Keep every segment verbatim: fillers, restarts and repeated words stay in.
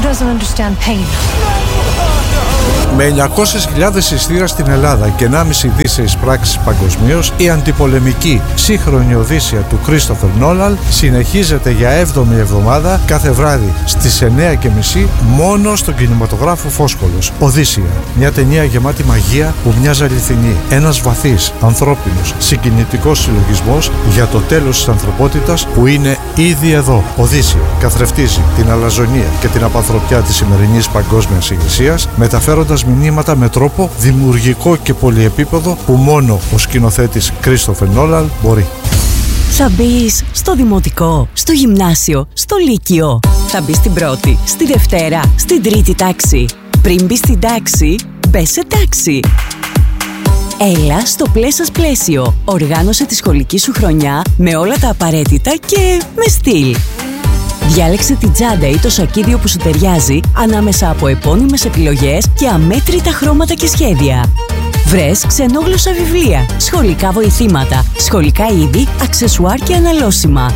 doesn't understand pain? Με εννιακόσιες χιλιάδες εισιτήρια στην Ελλάδα και ενάμιση δις εισπράξεις παγκοσμίως, η αντιπολεμική σύγχρονη Οδύσσεια του Κρίστοφερ Νόλαν συνεχίζεται για έβδομη εβδομάδα κάθε βράδυ στις εννιά και μισή μόνο στον κινηματογράφο Φόσκολος. Οδύσσεια, μια ταινία γεμάτη μαγεία που μοιάζει αληθινή. Ένας βαθύς, ανθρώπινος, συγκινητικός συλλογισμός για το τέλος της ανθρωπότητας που είναι ήδη εδώ. Οδύσσεια καθρεφτίζει την αλαζονία και την απανθρωπιά της σημερινής παγκόσμιας ηγεσίας, μεταφέροντας μηνύματα με τρόπο δημιουργικό και πολυεπίπεδο που μόνο ο σκηνοθέτης Κρίστοφερ Νόλαν μπορεί. Θα μπεις στο δημοτικό, στο γυμνάσιο, στο λύκειο. Θα μπεις στην πρώτη, στη δευτέρα, στην τρίτη τάξη. Πριν μπεις στην τάξη, μπες σε τάξη. Έλα στο Πλέσας Πλαίσιο. Οργάνωσε τη σχολική σου χρονιά με όλα τα απαραίτητα και με στυλ. Διάλεξε την τσάντα ή το σακίδιο που σου ταιριάζει ανάμεσα από επώνυμες επιλογές και αμέτρητα χρώματα και σχέδια. Βρες ξενόγλωσσα βιβλία, σχολικά βοηθήματα, σχολικά είδη, αξεσουάρ και αναλώσιμα.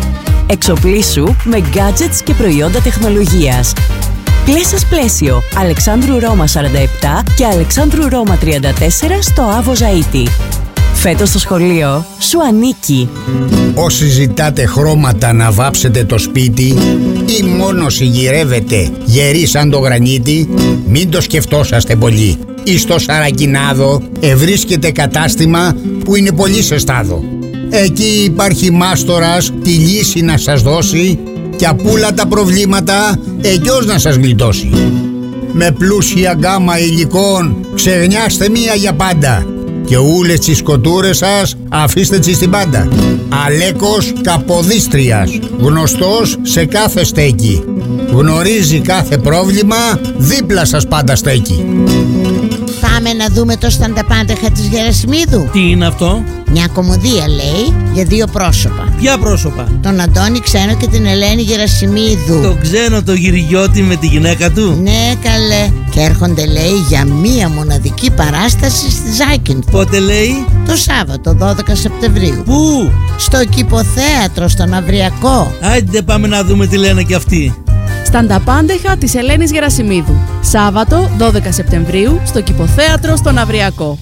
Εξοπλίσου με gadgets και προϊόντα τεχνολογίας. Πλέσας Πλαίσιο, Αλεξάνδρου Ρώμα σαράντα επτά και Αλεξάνδρου Ρώμα τριάντα τέσσερα στο Άβο Ζαΐτη. Φέτος το σχολείο σου ανήκει. Όσοι ζητάτε χρώματα να βάψετε το σπίτι ή μόνο συγγυρεύετε γεροί σαν το γρανίτι, μην το σκεφτόσαστε πολύ. Εις στο Σαρακινάδο ευρίσκεται κατάστημα που είναι πολύ σε στάδο. Εκεί υπάρχει μάστορας τη λύση να σας δώσει και απούλα τα προβλήματα εκειός να σας γλιτώσει. Με πλούσια γκάμα υλικών ξεγνιάστε μία για πάντα και ούλες τις σκοτούρες σας αφήστε τις στην πάντα. Αλέκος Καποδίστριας, γνωστός σε κάθε στέκι. Γνωρίζει κάθε πρόβλημα, δίπλα σας πάντα στέκει. Πάμε να δούμε το στανταπάντεχα της Γερασιμίδου. Τι είναι αυτό? Μια κομμωδία λέει για δύο πρόσωπα. Ποια πρόσωπα? Τον Αντώνη Ξένο και την Ελένη Γερασιμίδου. Το Ξένο το γυριώτη με τη γυναίκα του? Ναι καλέ. Και έρχονται λέει για μία μοναδική παράσταση στη Ζάκυνθο. Πότε λέει? Το Σάββατο δώδεκα Σεπτεμβρίου. Πού? Στο Κηποθέατρο, στον Αυριακό. Άιντε πάμε να δούμε τι λένε κι αυτοί. Στανταπάντεχα της Ελένης Γερασιμίδου. Σάββατο δώδεκα Σεπτεμβρίου στο Κηποθέατρο στον Αυριακό.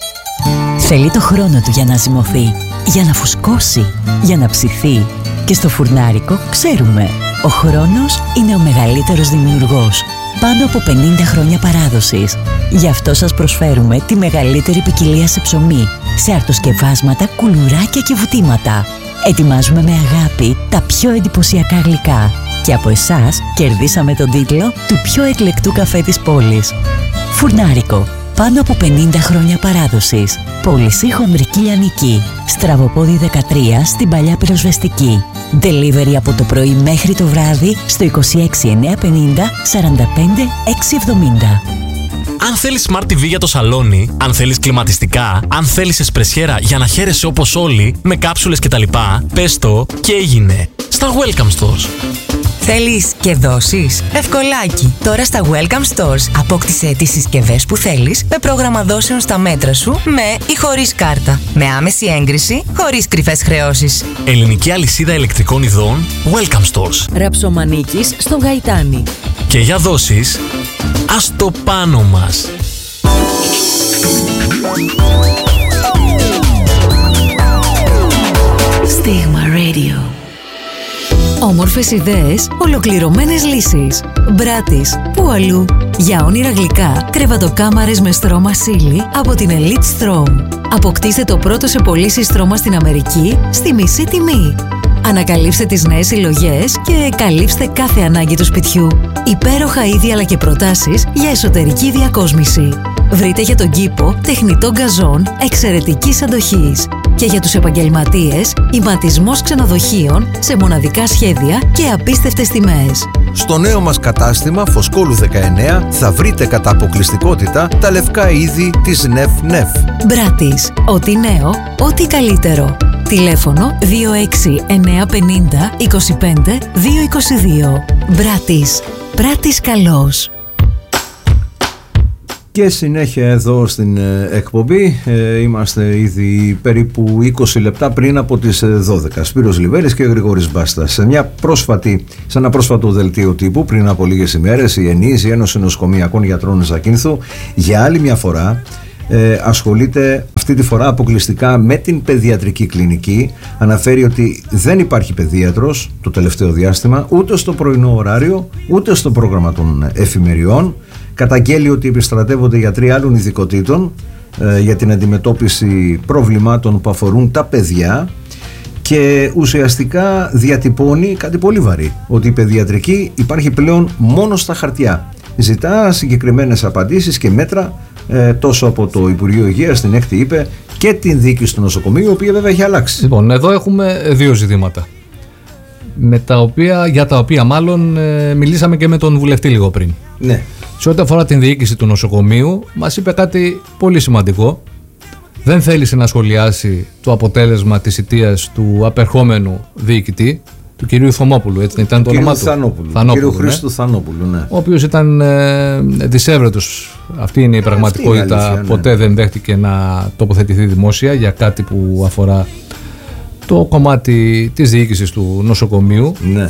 Θέλει το χρόνο του για να ζυμωθεί, για να φουσκώσει, για να ψηθεί. Και στο φουρνάρικο ξέρουμε, ο χρόνος είναι ο μεγαλύτερος δημιουργός. Πάνω από πενήντα χρόνια παράδοσης. Γι' αυτό σας προσφέρουμε τη μεγαλύτερη ποικιλία σε ψωμί, σε αρτοσκευάσματα, κουλουράκια και βουτήματα. Ετοιμάζουμε με αγάπη τα πιο εντυπωσιακά γλυκά. Και από εσάς κερδίσαμε τον τίτλο του πιο εκλεκτού καφέ της πόλης. Φουρνάρικο. Πάνω από πενήντα χρόνια παράδοσης. Πώληση Χονδρική Λιανική. Στραβοπόδι δεκατρία στην Παλιά Πυροσβεστική. Delivery από το πρωί μέχρι το βράδυ στο είκοσι έξι εννιακόσια πενήντα σαράντα πέντε εξακόσια εβδομήντα. Αν θέλεις Smart τι βι για το σαλόνι, αν θέλεις κλιματιστικά, αν θέλεις εσπρεσιέρα για να χαίρεσαι όπως όλοι, με κάψουλες κτλ, πες το και έγινε. Στα Welcome Stores. Θέλεις και δώσεις? Ευκολάκι! Τώρα στα Welcome Stores απόκτησε τις συσκευές που θέλεις με πρόγραμμα δόσεων στα μέτρα σου με ή χωρίς κάρτα. Με άμεση έγκριση, χωρίς κρυφές χρεώσεις. Ελληνική αλυσίδα ηλεκτρικών ειδών Welcome Stores. Ραψομανίκης στον Γαϊτάνη. Και για δώσεις, ας το πάνω μας. Στίγμα Radio. Όμορφες ιδέες, ολοκληρωμένες λύσεις. Μπράτις, πού αλλού. Για όνειρα γλυκά, κρεβατοκάμαρες με στρώμα σίλι από την Elite Strom. Αποκτήστε το πρώτο σε πωλήσεις στρώμα στην Αμερική στη μισή τιμή. Ανακαλύψτε τις νέες συλλογές και καλύψτε κάθε ανάγκη του σπιτιού. Υπέροχα είδη αλλά και προτάσεις για εσωτερική διακόσμηση. Βρείτε για τον κήπο τεχνητό γκαζόν εξαιρετικής αντοχής. Και για τους επαγγελματίες, ηματισμός ξενοδοχείων σε μοναδικά σχέδια και απίστευτες τιμές. Στο νέο μας κατάστημα Φωσκόλου δεκαεννέα θα βρείτε κατά αποκλειστικότητα τα λευκά είδη της Νεφ Νεφ. Μπράτις. Ό,τι νέο, ό,τι καλύτερο. Τηλέφωνο δύο έξι εννιά πενήντα είκοσι πέντε δύο είκοσι δύο. Μπράτις. Πράτης καλός. Και συνέχεια εδώ στην εκπομπή, ε, είμαστε ήδη περίπου είκοσι λεπτά πριν από τις δώδεκα. Σπύρος Λιβέρης και Γρηγόρης Μπάστας. Σε, μια πρόσφατη, σε ένα πρόσφατο δελτίο τύπου πριν από λίγες ημέρες, η ΕΝΗΣ, η Ένωση Νοσοκομειακών Γιατρών Ζακίνθου, για άλλη μια φορά ε, ασχολείται αυτή τη φορά αποκλειστικά με την παιδιατρική κλινική. Αναφέρει ότι δεν υπάρχει παιδίατρος το τελευταίο διάστημα, ούτε στο πρωινό ωράριο, ούτε στο πρόγραμμα των εφημεριών. Καταγγέλει ότι επιστρατεύονται γιατροί άλλων ειδικοτήτων ε, για την αντιμετώπιση προβλημάτων που αφορούν τα παιδιά και ουσιαστικά διατυπώνει κάτι πολύ βαρύ, ότι η παιδιατρική υπάρχει πλέον μόνο στα χαρτιά. Ζητά συγκεκριμένες απαντήσεις και μέτρα ε, τόσο από το Υπουργείο Υγείας, την έκτη είπε, και την διοίκηση του νοσοκομείου, η οποία βέβαια έχει αλλάξει. Λοιπόν, εδώ έχουμε δύο ζητήματα, με τα οποία, για τα οποία μάλλον ε, μιλήσαμε και με τον βουλευτή λίγο πριν. Ναι. Σε ό,τι αφορά την διοίκηση του νοσοκομείου, μας είπε κάτι πολύ σημαντικό. Δεν θέλησε να σχολιάσει το αποτέλεσμα της ηττίας του απερχόμενου διοικητή, του κυρίου Θωμόπουλου, έτσι ήταν το όνομά του. Θανόπουλου, Θανόπουλου, κύριο Χρήστου Θανόπουλου, ναι. Ο οποίος ήταν ε, δυσέβρετος. Αυτή είναι η πραγματικότητα. Είναι αλήθεια, ναι. Ποτέ δεν δέχτηκε να τοποθετηθεί δημόσια για κάτι που αφορά το κομμάτι της διοίκησης του νοσοκομείου. Ναι.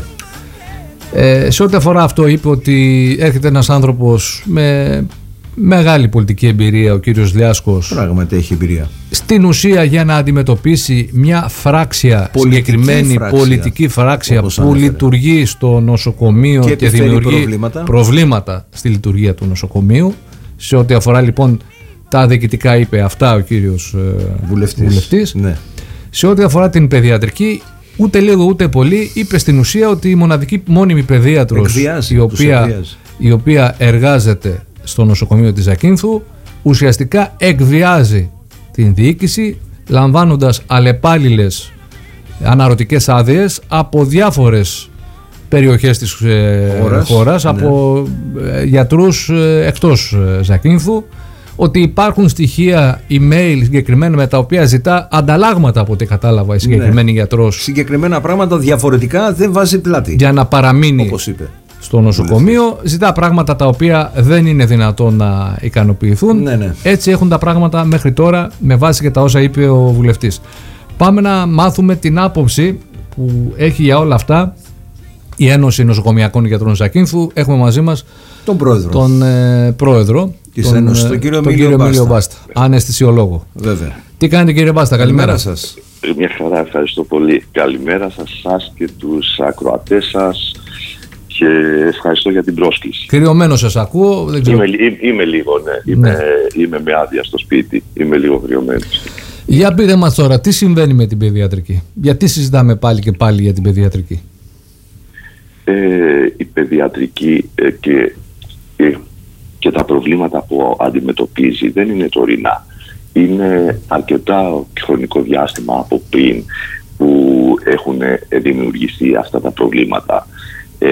Ε, σε ό,τι αφορά αυτό, είπε ότι έρχεται ένας άνθρωπος με μεγάλη πολιτική εμπειρία, ο κύριος Λιάσκος. Πράγματι έχει εμπειρία. Στην ουσία για να αντιμετωπίσει μια φράξια, πολιτική συγκεκριμένη φράξια, πολιτική φράξια που ανέφερε. Λειτουργεί στο νοσοκομείο και, και δημιουργεί προβλήματα. προβλήματα στη λειτουργία του νοσοκομείου. Σε ό,τι αφορά λοιπόν τα διοικητικά, είπε αυτά ο κύριος βουλευτής. βουλευτής. Ναι. Σε ό,τι αφορά την παιδιατρική, ούτε λίγο ούτε πολύ, είπε στην ουσία ότι η μοναδική μόνιμη παιδίατρος εκβιάζει, η, οποία, η οποία εργάζεται στο νοσοκομείο της Ζακίνθου ουσιαστικά εκβιάζει την διοίκηση, λαμβάνοντας αλλεπάλληλες αναρωτικές άδειες από διάφορες περιοχές της χώρας, χώρας ναι. από γιατρούς εκτός Ζακίνθου, ότι υπάρχουν στοιχεία email συγκεκριμένα με τα οποία ζητά ανταλλάγματα, από ό,τι κατάλαβα η συγκεκριμένη ναι. γιατρός. Συγκεκριμένα πράγματα διαφορετικά δεν βάζει πλάτη. Για να παραμείνει, όπως είπε, στο νοσοκομείο. Ζητά πράγματα τα οποία δεν είναι δυνατόν να ικανοποιηθούν. Ναι, ναι. Έτσι έχουν τα πράγματα μέχρι τώρα, με βάση και τα όσα είπε ο βουλευτής. Πάμε να μάθουμε την άποψη που έχει για όλα αυτά η Ένωση Νοσοκομειακών Γιατρών Ζακίνθου. Έχουμε μαζί μας τον πρόεδρο, τον, ε, πρόεδρο της τον, Ένωσης, τον κύριο, τον κύριο Μίλιο Μπάστα, αναισθησιολόγο. Βέβαια. Τι κάνετε κύριε Μπάστα, καλημέρα, καλημέρα σας. Μια χαρά, ευχαριστώ πολύ. Καλημέρα σας, σας και τους ακροατές σας και ευχαριστώ για την πρόσκληση. Κρυωμένο σας ακούω. Δεν ξέρω. Είμαι, είμαι, είμαι λίγο, ναι. Είμαι, ναι. είμαι με άδεια στο σπίτι. Είμαι λίγο κρυωμένος. Για πείτε μας τώρα, τι συμβαίνει με την παιδιατρική? Γιατί συζητάμε πάλι και πάλι για την παιδιατρική? Ε, η παιδιατρική ε, και, ε, και τα προβλήματα που αντιμετωπίζει δεν είναι τωρινά. Είναι αρκετά χρονικό διάστημα από πριν που έχουν δημιουργηθεί αυτά τα προβλήματα. Ε,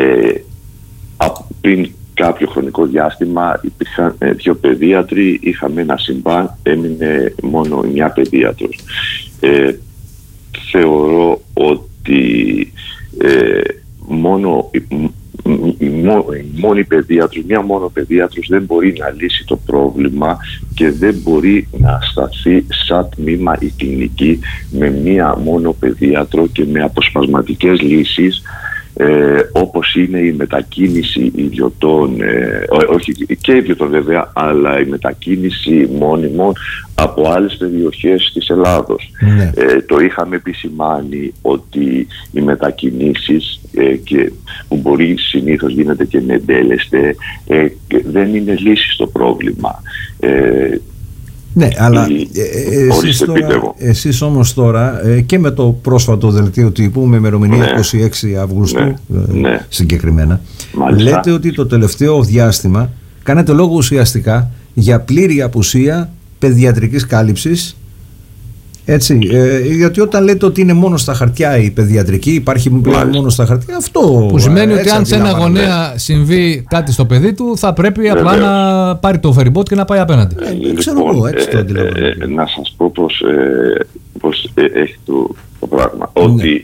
πριν κάποιο χρονικό διάστημα υπήρχαν ε, δύο παιδίατροι, είχαμε ένα συμβάν, έμεινε μόνο μια παιδίατρος. Ε, θεωρώ ότι ε, μόνο η, η, η μόνη παιδίατρος, μια μόνο παιδίατρος δεν μπορεί να λύσει το πρόβλημα και δεν μπορεί να σταθεί σαν τμήμα η κλινική με μια μόνο παιδίατρο και με αποσπασματικές λύσεις, Ε, όπως είναι η μετακίνηση ιδιωτών, ε, όχι και ιδιωτών βέβαια, αλλά η μετακίνηση μόνιμων από άλλες περιοχές της Ελλάδος. Ναι. Ε, το είχαμε επισημάνει ότι οι μετακινήσεις ε, και, που μπορεί συνήθως γίνεται και με εντέλεστε, ε, δεν είναι λύση στο πρόβλημα. Ε, Ναι, αλλά ε, ε, εσείς, τώρα, εσείς όμως τώρα ε, και με το πρόσφατο δελτίο τύπου με ημερομηνία ναι. είκοσι έξι Αυγούστου ναι. Ε, ναι. συγκεκριμένα, μάλιστα, λέτε ότι το τελευταίο διάστημα κάνετε λόγο ουσιαστικά για πλήρη απουσία παιδιατρικής κάλυψης. Έτσι, ε, γιατί όταν λέτε ότι είναι μόνο στα χαρτιά η παιδιατρική, υπάρχει πλέον μόνο στα χαρτιά, αυτό που σημαίνει ότι αν σε ένα γονέα συμβεί κάτι στο παιδί του, θα πρέπει Βεβαίως. απλά να πάρει το φεριμπότ και να πάει απέναντι. Ε, λοιπόν, ξέρω εγώ, έτσι το αντιλαμβάνω. Ε, ε, να σας πω πως, ε, πως ε, έχει το, το πράγμα. Ναι. Ότι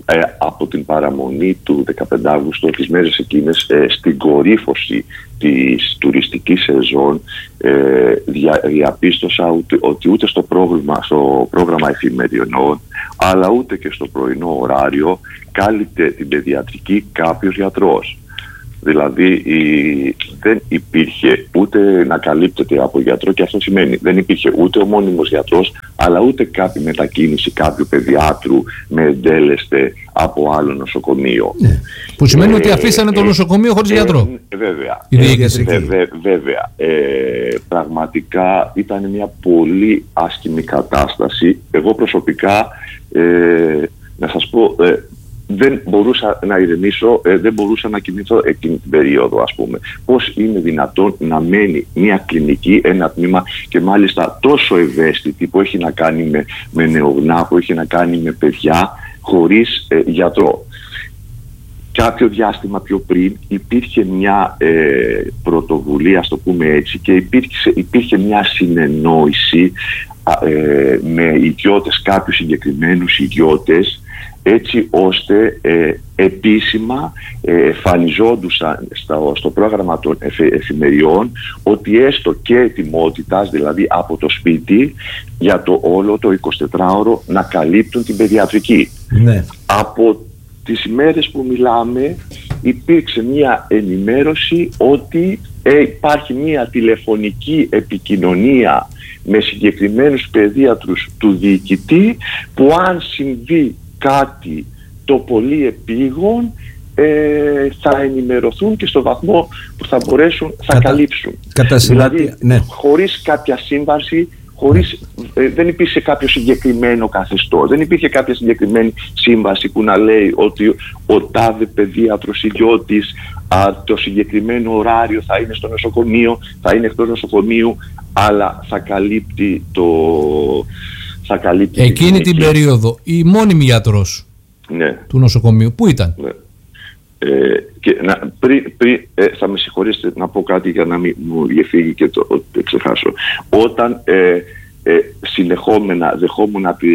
ε, από την παραμονή του δεκαπέντε Αυγούστου, τις μέρες εκείνες, ε, στην κορύφωση της τουριστικής σεζόν, ε, δια, διαπίστωσα ότι, ότι ούτε στο πρόγραμμα, στο πρόγραμμα εφημερινών, αλλά ούτε και στο πρωινό ωράριο κάλυπτε την παιδιατρική κάποιος γιατρός. Δηλαδή η, δεν υπήρχε ούτε να καλύπτεται από γιατρό, και αυτό σημαίνει δεν υπήρχε ούτε ο μόνιμος γιατρός, αλλά ούτε κάποια μετακίνηση κάποιου παιδιάτρου με εντέλεστε από άλλο νοσοκομείο. Ναι. Που σημαίνει ε, ότι αφήσανε ε, το νοσοκομείο χωρίς ε, γιατρό. Ε, βέβαια. Η ε, βε, βέβαια. Ε, πραγματικά ήταν μια πολύ άσχημη κατάσταση. Εγώ προσωπικά, ε, να σας πω... Ε, δεν μπορούσα να ηρεμήσω, ε, δεν μπορούσα να κινηθώ εκείνη την περίοδο, ας πούμε. Πώς είναι δυνατόν να μένει μια κλινική, ένα τμήμα, και μάλιστα τόσο ευαίσθητη, που έχει να κάνει με, με νεογνά, που έχει να κάνει με παιδιά, χωρίς ε, γιατρό. Κάποιο διάστημα πιο πριν υπήρχε μια ε, πρωτοβουλία, ας το πούμε έτσι, και υπήρχε, υπήρχε μια συνεννόηση ε, με ιδιώτες, κάποιους συγκεκριμένους ιδιώτες, έτσι ώστε ε, επίσημα ε, εμφανιζόντουσαν στο, στο πρόγραμμα των εφε, εφημεριών ότι έστω και ετοιμότητας, δηλαδή από το σπίτι, για το όλο το εικοσιτετράωρο να καλύπτουν την παιδιατρική. Ναι. Από τις ημέρες που μιλάμε υπήρξε μια ενημέρωση ότι ε, υπάρχει μια τηλεφωνική επικοινωνία με συγκεκριμένους παιδίατρους του διοικητή, που αν συμβεί κάτι το πολύ επίγον, ε, θα ενημερωθούν και στο βαθμό που θα μπορέσουν θα Κατα... καλύψουν. Κατά δηλαδή ναι. χωρίς κάποια σύμβαση, χωρίς, ε, δεν υπήρχε κάποιο συγκεκριμένο καθεστώ, δεν υπήρχε κάποια συγκεκριμένη σύμβαση που να λέει ότι ο τάδε παιδίατρος ιδιώτης α, το συγκεκριμένο ωράριο θα είναι στο νοσοκομείο, θα είναι εκτός νοσοκομείου, αλλά θα καλύπτει το... Θα καλύπτει εκείνη την, την περίοδο η μόνιμη γιατρός, ναι, του νοσοκομείου που ήταν? Ναι. Ε, και να, πρι, πρι, ε, θα με συγχωρήσετε να πω κάτι για να μην μου διαφύγει και το, το ξεχάσω. Όταν ε, ε, συνεχόμενα δεχόμουν ε,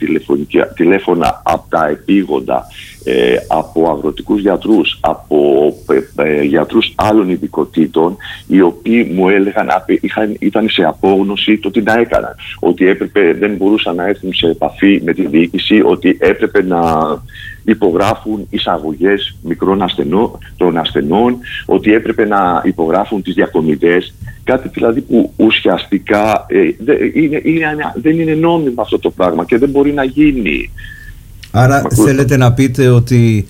τηλέφωνα από τα επίγοντα, ε, από αγροτικούς γιατρούς, από ε, ε, γιατρούς άλλων ειδικοτήτων, οι οποίοι μου έλεγαν, είχαν, ήταν σε απόγνωση το τι να έκαναν, ότι έπρεπε, δεν μπορούσαν να έρθουν σε επαφή με τη διοίκηση, ότι έπρεπε να υπογράφουν εισαγωγές μικρών ασθενών, των ασθενών, ότι έπρεπε να υπογράφουν τις διακομιδές, κάτι δηλαδή που ουσιαστικά ε, δε, είναι, είναι, δεν είναι νόμιμο αυτό το πράγμα και δεν μπορεί να γίνει. Άρα Μα θέλετε να πείτε ότι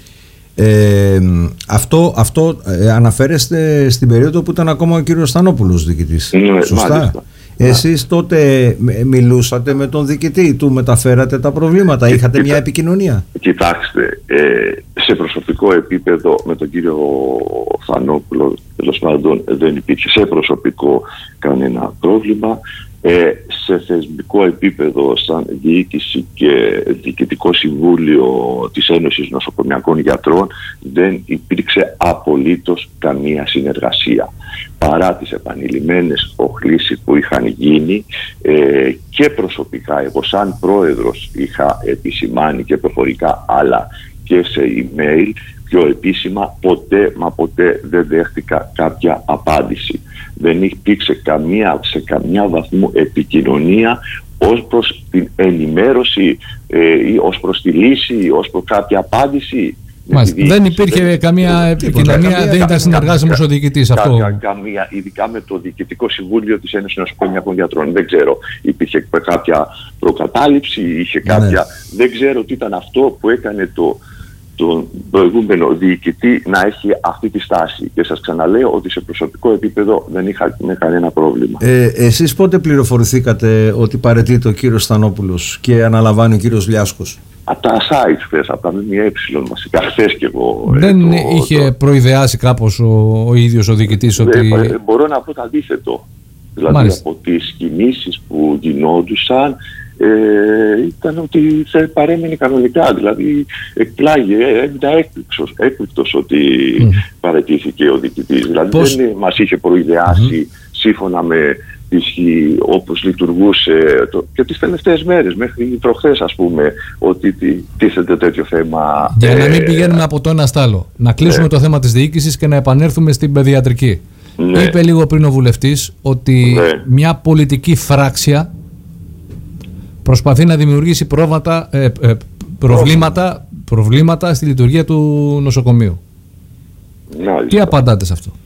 ε, αυτό, αυτό ε, αναφέρεστε στην περίοδο που ήταν ακόμα ο κύριος Στανόπουλος διοικητής, ναι, σωστά? Μάλιστα. Εσείς τότε μιλούσατε με τον διοικητή, του μεταφέρατε τα προβλήματα, είχατε Κοιτά, μια επικοινωνία? Κοιτάξτε, ε, σε προσωπικό επίπεδο με τον κύριο Θανόπουλο, τέλος πάντων, δεν υπήρχε σε προσωπικό κανένα πρόβλημα. Ε, σε θεσμικό επίπεδο, σαν διοίκηση και διοικητικό συμβούλιο της Ένωσης Νοσοκομιακών Γιατρών, δεν υπήρξε απολύτως καμία συνεργασία, παρά τις επανειλημμένες οχλήσεις που είχαν γίνει. ε, και προσωπικά εγώ σαν πρόεδρος είχα επισημάνει και προφορικά, αλλά και σε email πιο επίσημα, ποτέ μα ποτέ δεν δέχτηκα κάποια απάντηση. Δεν υπήρξε καμία, σε καμιά βαθμό επικοινωνία ως προς την ενημέρωση ε, ή ως προς τη λύση ή ως προς κάποια απάντηση. Μάλιστα. Δεν υπήρχε δεν, καμία επικοινωνία, δεν ήταν συνεργάσιμος ο διοικητής αυτό. Κα, καμία, ειδικά με το Διοικητικό Συμβούλιο της Ένωσης Νοσοκομιακών Γιατρών. Δεν ξέρω, υπήρχε κάποια προκατάληψη, είχε κάποια... Ναι. Δεν ξέρω τι ήταν αυτό που έκανε το... τον προηγούμενο διοικητή να έχει αυτή τη στάση, και σας ξαναλέω ότι σε προσωπικό επίπεδο δεν είχα με κανένα πρόβλημα. Ε, εσείς πότε πληροφορηθήκατε ότι παραιτείται ο κύριος Στανόπουλος και αναλαμβάνει ο κύριος Λιάσκος? Από τα site χθες, από τα ΜΜΕ βασικά, χθες και εγώ. Δεν ε, το, είχε το... προειδεάσει κάπως ο, ο ίδιος ο διοικητής ε, ότι... Ε, μπορώ να πω το αντίθετο. Δηλαδή Μάλιστα. από τις κινήσεις που γινόντουσαν, Ε, ήταν ότι θα παρέμεινε κανονικά, δηλαδή εκπλάγει, έμεινα έκπληκτος, έκπληκτος ότι mm. παραιτήθηκε ο διοικητής, δηλαδή Πώς... δεν μας είχε προειδεάσει mm. σύμφωνα με όπως λειτουργούσε το, και τις τελευταίες μέρες, μέχρι προχθές ας πούμε, ότι τίθεται τέτοιο θέμα. Για να μην ε, πηγαίνουμε από το ένα στο άλλο. Να κλείσουμε ναι. το θέμα της διοίκησης και να επανέλθουμε στην παιδιατρική. Ναι. Είπε λίγο πριν ο βουλευτής ότι ναι. μια πολιτική φράξια προσπαθεί να δημιουργήσει πρόβατα, ε, ε, προβλήματα, προβλήματα στη λειτουργία του νοσοκομείου. Μάλιστα. Τι απαντάτε σε αυτό?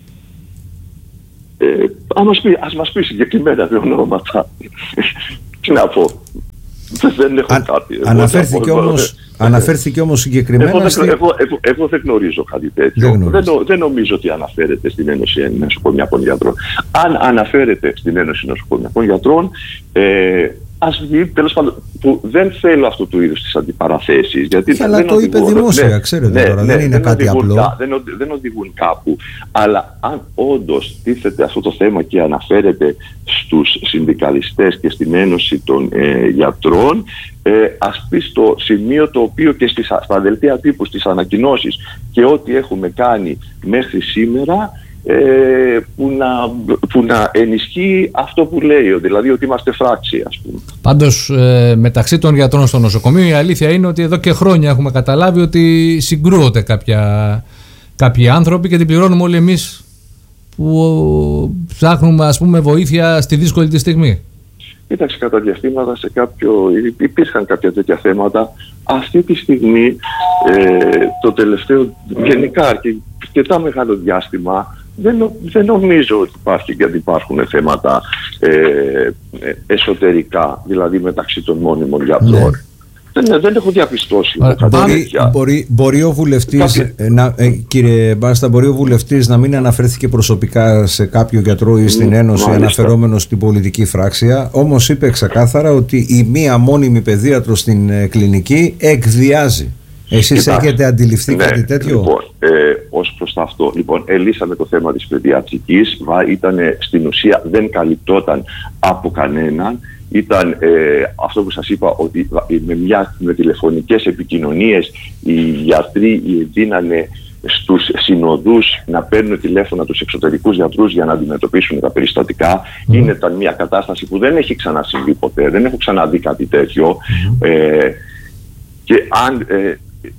Ε, ας, μας πει, ας μας πει συγκεκριμένα δύο ονόματα. Τι να πω. Δεν έχω Αν, κάτι. Αναφέρθηκε όμως, αναφέρθηκε όμως συγκεκριμένα. Εγώ, στη... εγώ, εγώ, εγώ δεν γνωρίζω κάτι τέτοιο. Δεν, δεν, δεν νομίζω ότι αναφέρεται στην Ένωση Νοσοκομιακών Γιατρών. Αν αναφέρεται στην Ένωση Νοσοκομιακών Γιατρών, ε, ας βγει, τέλος πάντων, που δεν θέλω αυτού του είδους τις αντιπαραθέσεις. Γιατί αλλά δεν το είπε δημόσια, ναι, ξέρετε ναι, τώρα, ναι, δεν είναι δεν κάτι οδηγούν, απλό. Δεν, δεν, δεν οδηγούν κάπου. Αλλά αν όντως τίθεται αυτό το θέμα και αναφέρεται στους συνδικαλιστές και στην Ένωση των ε, Γιατρών, ε, ας πει στο σημείο το οποίο και στις, στα δελτία τύπου, στις ανακοινώσεις και ό,τι έχουμε κάνει μέχρι σήμερα, Ε, που, να, που να ενισχύει αυτό που λέει, δηλαδή ότι είμαστε φράξη, ας πούμε. Πάντως ε, μεταξύ των γιατρών στο νοσοκομείο η αλήθεια είναι ότι εδώ και χρόνια έχουμε καταλάβει ότι συγκρούονται κάποια, κάποιοι άνθρωποι και την πληρώνουμε όλοι εμείς που ψάχνουμε ας πούμε βοήθεια στη δύσκολη τη στιγμή. Κοίταξε, κατά διαστήματα σε κάποιο, υπήρχαν κάποια τέτοια θέματα. Αυτή τη στιγμή ε, το τελευταίο γενικά και αρκετά μεγάλο διάστημα δεν, δεν νομίζω ότι υπάρχει, γιατί υπάρχουν θέματα ε, ε, εσωτερικά, δηλαδή μεταξύ των μόνιμων γιατρών. Ναι. Δεν, δεν έχω διαπιστώσει. Μπορεί, μπορεί, μπορεί ο βουλευτής, να, ε, κύριε Μπάστα, μπορεί ο βουλευτής να μην αναφέρθηκε προσωπικά σε κάποιο γιατρό ή στην Ένωση αναφερόμενο στην πολιτική φράξια, όμως είπε ξεκάθαρα ότι η μία μόνιμη παιδίατρο στην ε, κλινική εκβιάζει. Εσείς Κοιτάξτε, έχετε αντιληφθεί ναι, κάτι τέτοιο? Λοιπόν, ε, ως προς αυτό, λοιπόν, ελύσαμε το θέμα της παιδιατρικής, ήταν στην ουσία, δεν καλυπτόταν από κανέναν. Ήταν ε, αυτό που σας είπα, ότι με, μια, με τηλεφωνικές επικοινωνίες οι γιατροί δίνανε στους συνοδούς να παίρνουν τηλέφωνα τους εξωτερικούς γιατρούς για να αντιμετωπίσουν τα περιστατικά. Mm. Είναι ήταν μια κατάσταση που δεν έχει ξανασυμβεί ποτέ, δεν έχω ξαναδεί κάτι τέτοιο. Mm. Ε, και αν ε,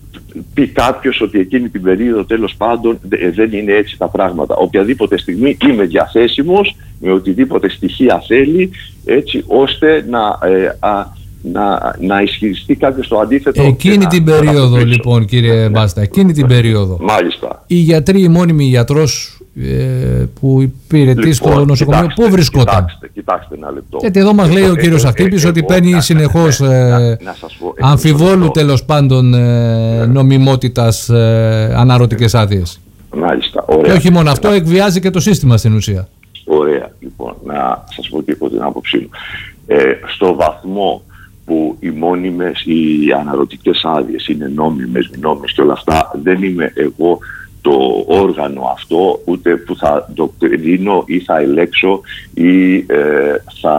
πει κάποιος ότι εκείνη την περίοδο τέλος πάντων δεν είναι έτσι τα πράγματα. Οποιαδήποτε στιγμή είμαι διαθέσιμος με οτιδήποτε στοιχεία θέλει, έτσι ώστε να, ε, α, να, να ισχυριστεί κάποιος το αντίθετο. Εκείνη να, την να, περίοδο να λοιπόν κύριε ναι, Μπάστα, εκείνη την περίοδο. Μάλιστα. Οι γιατροί, οι μόνιμοι γιατρός ε, που υπηρετεί λοιπόν, στο νοσοκομείο, κοιτάξτε, πού βρισκόταν? Κοιτάξτε, κοιτάξτε ένα λεπτό. Γιατί εδώ μας λέει ο κύριος Αχτύπης ότι παίρνει συνεχώς ε, αμφιβόλου τέλος πάντων ε, νομιμότητας ε, αναρωτικές άδειες. Μάλιστα, ωραία. Και όχι μόνο αυτό, εκβιάζει και το σύστημα στην ουσία. Ωραία, λοιπόν, να σας πω και από την άποψή μου. Ε, στο βαθμό που οι μόνιμες, οι αναρωτικές άδειες είναι νόμιμες, μη νόμιμες και όλα αυτά, δεν είμαι εγώ το όργανο αυτό, ούτε που θα δοκτρινώ ή θα ελέξω ή ε, θα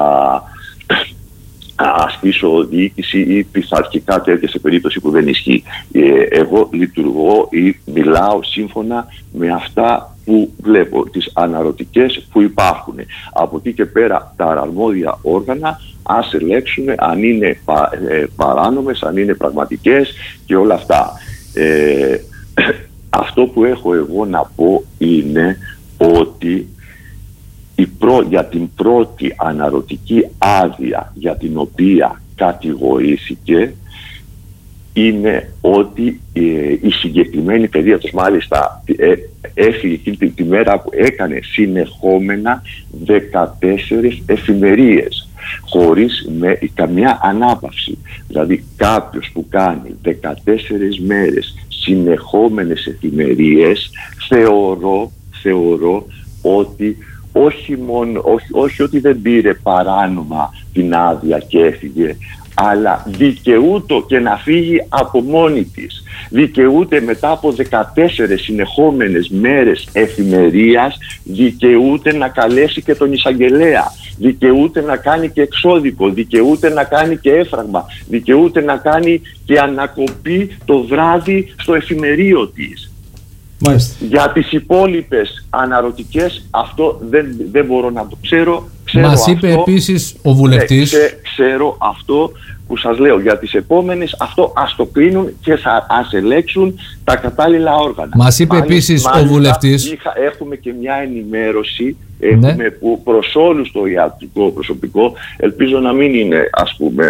ασκήσω διοίκηση ή πειθαρχικά τέτοια σε περίπτωση που δεν ισχύει. Ε, εγώ λειτουργώ ή μιλάω σύμφωνα με αυτά που βλέπω, τις αναρωτικές που υπάρχουν. Από εκεί και πέρα τα αρμόδια όργανα ας ελέγξουν αν είναι πα, ε, παράνομες, αν είναι πραγματικές και όλα αυτά. Ε, αυτό που έχω εγώ να πω είναι ότι η προ, για την πρώτη αναρωτική άδεια για την οποία κατηγορήθηκε είναι ότι ε, η συγκεκριμένη παιδίατρος μάλιστα ε, έφυγε εκείνη τη, τη μέρα που έκανε συνεχόμενα δεκατέσσερις εφημερίες χωρίς με καμιά ανάπαυση. Δηλαδή κάποιος που κάνει δεκατέσσερις μέρες συνεχόμενες εφημερίες, θεωρώ, θεωρώ ότι όχι μόνο, όχι, όχι ότι δεν πήρε παράνομα την άδεια και έφυγε, αλλά δικαιούται και να φύγει από μόνη της. Δικαιούται μετά από δεκατέσσερις συνεχόμενες μέρες εφημερίας, δικαιούται να καλέσει και τον εισαγγελέα, δικαιούται να κάνει και εξώδικο, δικαιούται να κάνει και έφραγμα, δικαιούται να κάνει και ανακοπή το βράδυ στο εφημερίο της. Μάλιστα. Για τις υπόλοιπες αναρωτικές αυτό δεν, δεν μπορώ να το ξέρω, Μας είπε επίσης ο βουλευτής. Ναι, ξέ, ξέρω αυτό που σας λέω, για τις επόμενες αυτό ας το κρίνουν και θα ας ελέγξουν τα κατάλληλα όργανα. Μας είπε μάλιστα, επίσης μάλιστα, ο βουλευτής. Είχα, έχουμε και μια ενημέρωση έχουμε, ναι. που προς όλους το ιατρικό προσωπικό, ελπίζω να μην είναι ας πούμε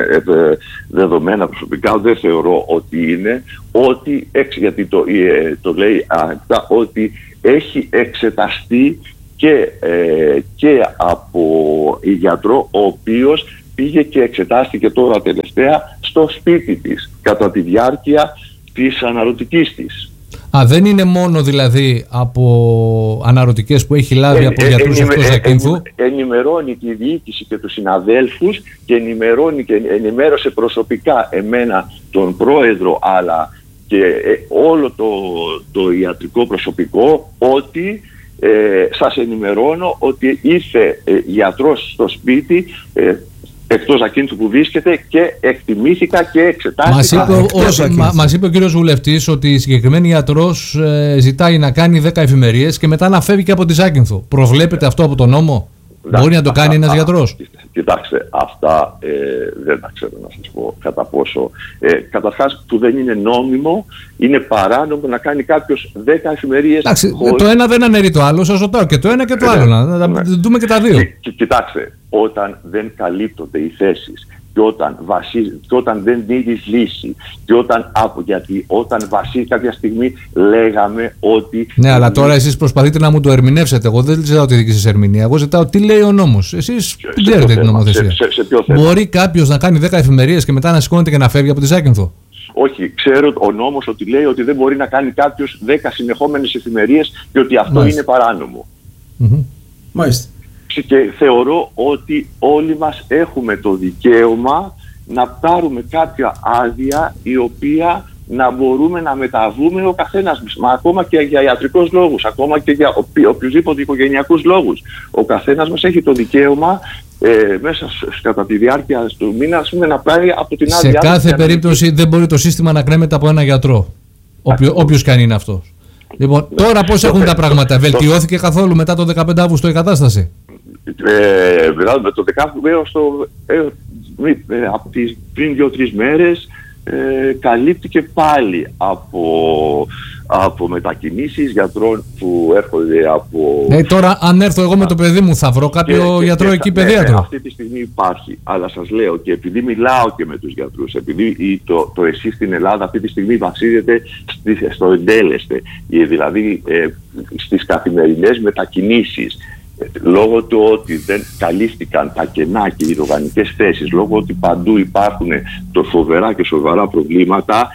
δεδομένα προσωπικά, δεν θεωρώ ότι είναι, ότι, γιατί το, το λέει ανοιχτά, ότι έχει εξεταστεί και, ε, και από γιατρό, ο οποίος πήγε και εξετάστηκε τώρα τελευταία στο σπίτι της κατά τη διάρκεια της αναρωτικής της. Α, δεν είναι μόνο δηλαδή από αναρωτικές που έχει λάβει ε, από ε, γιατρούς εκτός Ζακύνθου. Ε, ε, ενημερώνει τη διοίκηση και τους συναδέλφους και ενημερώνει και ενημέρωσε προσωπικά εμένα τον πρόεδρο αλλά και ε, όλο το, το ιατρικό προσωπικό ότι ε, σας ενημερώνω ότι ήρθε ε, γιατρός στο σπίτι ε, εκτός Ζακύνθου που βρίσκεται και εκτιμήθηκα και εξετάστηκα. Μας είπε, ο, μα, μας είπε ο κύριος βουλευτής ότι η συγκεκριμένη ιατρός ε, ζητάει να κάνει δέκα εφημερίες και μετά να φεύγει και από τη Ζάκυνθο. Προβλέπεται αυτό από τον νόμο? Δά, Μπορεί να το κάνει ένας γιατρός? Κοιτάξτε, αυτά ε, δεν τα ξέρω να σας πω κατά πόσο. Ε, καταρχάς που δεν είναι νόμιμο, είναι παράνομο να κάνει κάποιος δέκα εφημερίες. Εντάξει, χωρίς... το ένα δεν αναιρεί το άλλο, σας ρωτάω και το ένα και το άλλο, να, να ναι. δούμε και τα δύο. Και, κοιτάξτε, όταν δεν καλύπτονται οι θέσεις και όταν, βασίζει, και όταν δεν δίνεις λύση και όταν, από, γιατί όταν βασίζει κάποια στιγμή λέγαμε ότι... Ναι, αλλά τώρα εσείς προσπαθείτε να μου το ερμηνεύσετε. Εγώ δεν ζητάω τη δική σας ερμηνεία. Εγώ ζητάω τι λέει ο νόμος. Εσείς δεν ξέρετε την νομοθεσία. Σε, σε, σε ποιο θέμα? Μπορεί κάποιος να κάνει δέκα εφημερίες και μετά να σηκώνεται και να φεύγει από τη Ζάκυνθο? Όχι, ξέρω ο νόμος ότι λέει ότι δεν μπορεί να κάνει κάποιος δέκα συνεχόμενες εφημερίες και ότι αυτό Μάλιστα. είναι παράνομο. Mm-hmm. Μάλιστα. Και θεωρώ ότι όλοι μας έχουμε το δικαίωμα να πάρουμε κάποια άδεια η οποία να μπορούμε να μεταβούμε ο καθένας μας, μα ακόμα και για ιατρικούς λόγους, ακόμα και για οποιουσδήποτε οικογενειακούς λόγους. Ο καθένας μας έχει το δικαίωμα ε, μέσα κατά τη διάρκεια του μήνα να πάρει από την άδεια. Σε κάθε περίπτωση δεν μπορεί το σύστημα να κρέμεται από ένα γιατρό, όποιο, όποιος και αν είναι αυτός. Λοιπόν, τώρα πώς έχουν τα πράγματα? Βελτιώθηκε καθόλου μετά το δεκαπέντε Αυγούστου η κατάσταση? Ε, δηλαδή με το δεκαεφτά έως το, ε, ε, από τις πριν δύο-τρεις μέρες ε, καλύπτηκε πάλι από, από μετακινήσεις γιατρών που έρχονται από... Ε, τώρα αν έρθω εγώ με το παιδί μου θα βρω κάποιο και, γιατρό και, εκεί ναι, παιδίατρο? Ναι, αυτή τη στιγμή υπάρχει, αλλά σας λέω και επειδή μιλάω και με τους γιατρούς, επειδή το, το εσείς στην Ελλάδα αυτή τη στιγμή βασίζεται στο εντέλεστε, δηλαδή ε, στις καθημερινές μετακινήσεις, λόγω του ότι δεν καλύφθηκαν τα κενά και οι οργανικές θέσεις, λόγω ότι παντού υπάρχουν το φοβερά και σοβαρά προβλήματα,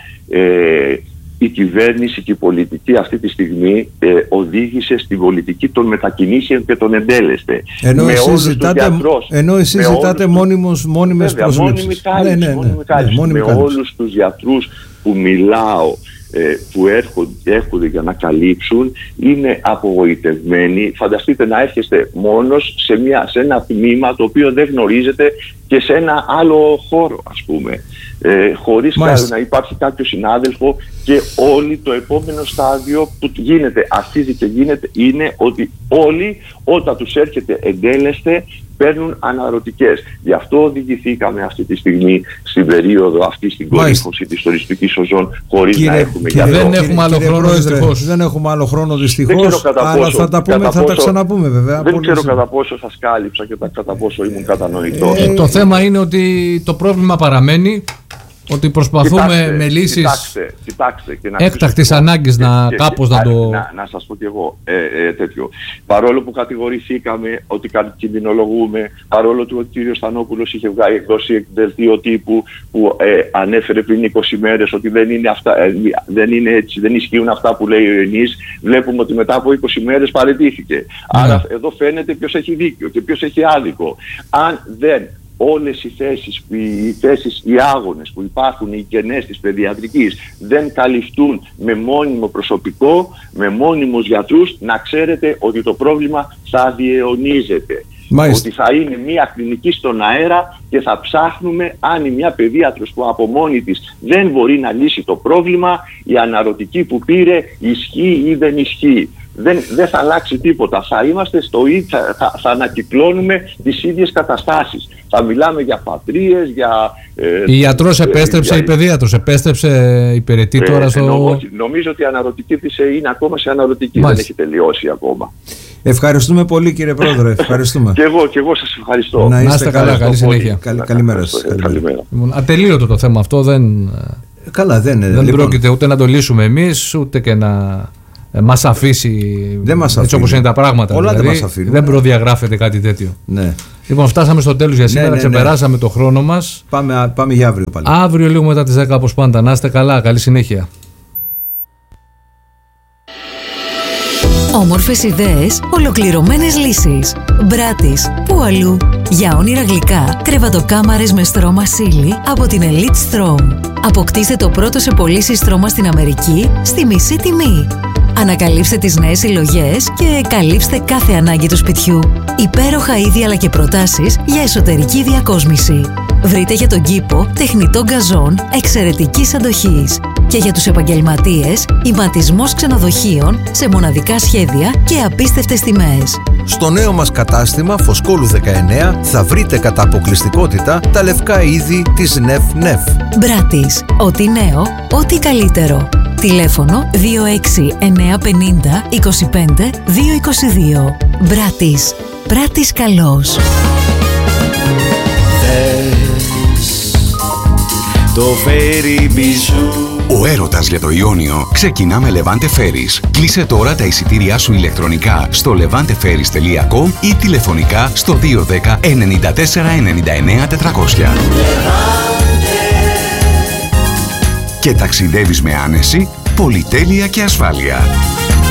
ε, η κυβέρνηση και η πολιτική αυτή τη στιγμή ε, οδήγησε στην πολιτική των μετακινήσεων και των εντέλεστε. Ενώ εσείς ζητάτε, ενώ εσείς ζητάτε μόνιμος, μόνιμες προσλήψεις. Ναι, ναι, ναι, ναι, ναι, με όλους τους γιατρούς που μιλάω, που έρχονται, έρχονται για να καλύψουν, είναι απογοητευμένοι. Φανταστείτε να έρχεστε μόνος σε, μια, σε ένα τμήμα το οποίο δεν γνωρίζετε και σε ένα άλλο χώρο, ας πούμε, ε, χωρίς να υπάρχει κάποιο συνάδελφο, και όλοι το επόμενο στάδιο που γίνεται, αρχίζει και γίνεται, είναι ότι όλοι όταν τους έρχεται εντέλεστε παίρνουν αναρωτικές. Γι' αυτό οδηγηθήκαμε αυτή τη στιγμή στην περίοδο αυτή, στην κορύφωση της τουριστικής οζών, χωρίς κύριε, να έχουμε κύριε, γιατρό. Δεν έχουμε άλλο χρόνο δυστυχώς. Δεν έχουμε άλλο χρόνο δυστυχώς, αλλά πόσο, θα τα, πούμε, θα τα ξαναπούμε βέβαια. Δεν ξέρω κατά πόσο σας κάλυψα και κατά πόσο ήμουν κατανοητός. Ε, το θέμα είναι ότι το πρόβλημα παραμένει, ότι προσπαθούμε κοιτάξτε, με λύσεις κοιτάξτε, κοιτάξτε, και να έκτακτης ανάγκης να και, κάπως και, να το... Να, να σας πω και εγώ ε, ε, τέτοιο. Παρόλο που κατηγορηθήκαμε ότι κινδυνολογούμε, παρόλο που ο κύριος Στανόπουλος είχε βγάλει εκδώσει δελτίο τύπου που ε, ανέφερε πριν είκοσι μέρες ότι δεν είναι, αυτά, ε, δεν είναι έτσι, δεν ισχύουν αυτά που λέει ο Ιωνής, βλέπουμε ότι μετά από είκοσι μέρες παραιτήθηκε. Mm. Άρα εδώ φαίνεται ποιος έχει δίκιο και ποιος έχει άδικο. Αν δεν όλες οι θέσεις, οι θέσεις, οι άγονες που υπάρχουν, οι κενές της παιδιατρικής δεν καλυφθούν με μόνιμο προσωπικό, με μόνιμους γιατρούς, να ξέρετε ότι το πρόβλημα θα διαιωνίζεται. Μάλιστα. Ότι θα είναι μια κλινική στον αέρα και θα ψάχνουμε αν η μια παιδίατρος που από μόνη της δεν μπορεί να λύσει το πρόβλημα, η αναρωτική που πήρε ισχύει ή δεν ισχύει. Δεν, δεν θα αλλάξει τίποτα. Θα είμαστε στο ίδιο, θα, θα, θα ανακυκλώνουμε τις ίδιες καταστάσεις. Θα μιλάμε για πατρίες, για... Ε, η ιατρός επέστρεψε, για... η παιδίατρος επέστρεψε υπηρετή ε, τώρα στο... Ε, νομίζω, νομίζω ότι η αναρωτική της είναι ακόμα σε αναρωτική, μάλιστα. Δεν έχει τελειώσει ακόμα. Ευχαριστούμε πολύ κύριε Πρόεδρε. Ευχαριστούμε. Και εγώ, και εγώ σας ευχαριστώ. Να είστε, είστε καλά, καλά, καλή συνέχεια. Καλη, καλημέρα σας. Καλημέρα. Ατελείωτο το θέμα αυτό, δεν, καλά, δεν, είναι, δεν λοιπόν... πρόκειται ούτε να το λύσουμε εμείς, ούτε και να μας αφήσει έτσι όπως είναι τα πράγματα. Όλα δηλαδή, δεν μας αφήνουν. Δεν προδιαγράφεται κάτι τέτοιο. Ναι. Λοιπόν, φτάσαμε στο τέλος για σήμερα, ναι, ναι, ναι. Ξεπεράσαμε το χρόνο μας. Πάμε, πάμε για αύριο πάλι. Αύριο λίγο μετά τις δέκα όπως πάντα. Να είστε καλά, καλή συνέχεια. Όμορφες ιδέες, ολοκληρωμένες λύσεις. Μπράτις, πού αλλού. Για όνειρα γλυκά, κρεβατοκάμαρες με στρώμα σίλι από την Elite Strom. Αποκτήστε το πρώτο σε πωλήσεις στρώμα στην Αμερική στη μισή τιμή. Ανακαλύψτε τις νέες συλλογές και καλύψτε κάθε ανάγκη του σπιτιού. Υπέροχα είδη αλλά και προτάσεις για εσωτερική διακόσμηση. Βρείτε για τον κήπο τεχνητό γκαζόν εξαιρετικής αντοχής. Και για τους επαγγελματίες, ηματισμός ξενοδοχείων σε μοναδικά σχέδια και απίστευτες τιμές. Στο νέο μας κατάστημα Φωσκόλου δεκαεννέα θα βρείτε κατά αποκλειστικότητα τα λευκά είδη της Νεφ Νεφ. Μπράτις. Ό,τι νέο, ό,τι καλύτερο. Τηλέφωνο δύο έξι εννιά πενήντα είκοσι πέντε δύο είκοσι δύο. Μπράτις. Πράτης καλός. Το φέρι μπιζού. Ο έρωτας για το Ιόνιο ξεκινά με Levante Ferries. Κλείσε τώρα τα εισιτήριά σου ηλεκτρονικά στο levante ferries τελεία com ή τηλεφωνικά στο δύο ένα μηδέν εννιά τέσσερα εννιά εννιά τετρακόσια. Και ταξιδεύεις με άνεση, πολυτέλεια και ασφάλεια.